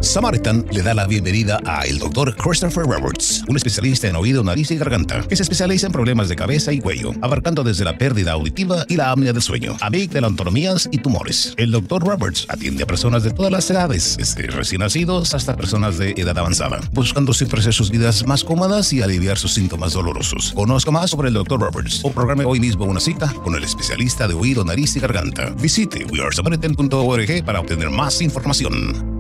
Samaritan le da la bienvenida a el Dr. Christopher Roberts, un especialista en oído, nariz y garganta, que se especializa en problemas de cabeza y cuello, abarcando desde la pérdida auditiva y la apnea del sueño, amígdala-autonomías y tumores. El Dr. Roberts atiende a personas de todas las edades, desde recién nacidos hasta personas de edad avanzada, buscando siempre hacer sus vidas más cómodas y aliviar sus síntomas dolorosos. Conozca más sobre el Dr. Roberts o programe hoy mismo una cita con el especialista de oído, nariz y garganta. Visite wearesamaritan.org para obtener más información.